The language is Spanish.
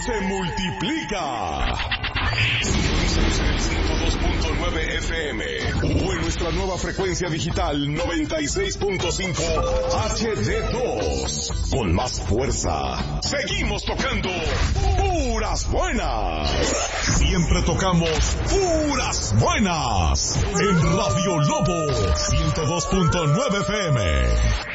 se multiplica. Sintonízanos en el 102.9 FM o en nuestra nueva frecuencia digital 96.5 HD2. Con más fuerza, seguimos tocando puras buenas. Siempre tocamos puras buenas. En Radio Lobo 102.9 FM.